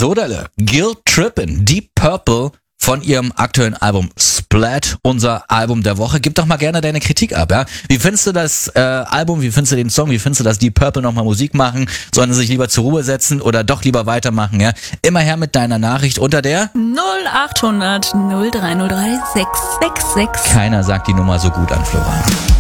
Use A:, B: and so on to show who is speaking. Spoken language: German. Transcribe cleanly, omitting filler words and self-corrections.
A: Sodale, Guilt Trippin', Deep Purple von ihrem aktuellen Album Splat, unser Album der Woche. Gib doch mal gerne deine Kritik ab, ja? Wie findest du das Album, wie findest du den Song, wie findest du, dass Deep Purple nochmal Musik machen? Sollen sie sich lieber zur Ruhe setzen oder doch lieber weitermachen, ja? Immer her mit deiner Nachricht unter der
B: 0800 0303 666.
A: Keiner sagt die Nummer so gut an, Flora.